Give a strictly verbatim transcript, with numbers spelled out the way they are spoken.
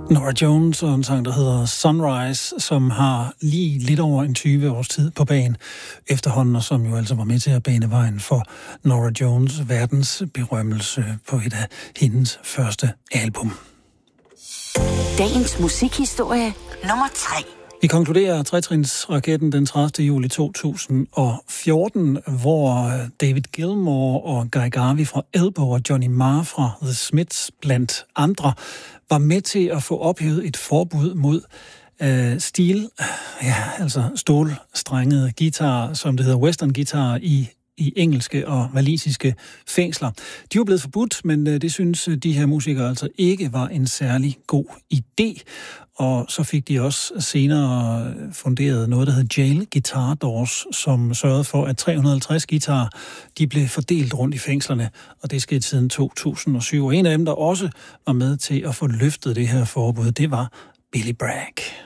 Norah Jones og en sang, der hedder Sunrise, som har lige lidt over en tyve års tid på banen efterhånden, og som jo altså var med til at bane vejen for Norah Jones' verdens berømmelse på et af hendes første album. Dagens musikhistorie nummer tre. Vi konkluderer tretrinsraketten den tredivte juli to tusind og fjorten, hvor David Gilmour og Guy Garvey fra Elbow og Johnny Marr fra The Smiths blandt andre var med til at få ophævet et forbud mod øh, stil, ja, altså stålstrengede guitarer, som det hedder western guitarer i i engelske og walisiske fængsler. De var blevet forbudt, men det synes de her musikere altså ikke var en særlig god idé. Og så fik de også senere funderet noget, der hed Jail Guitar Doors, som sørgede for, at tre hundrede og halvtreds guitarer, de blev fordelt rundt i fængslerne, og det skete siden to tusind og syv. Og en af dem, der også var med til at få løftet det her forbud, det var Billy Bragg.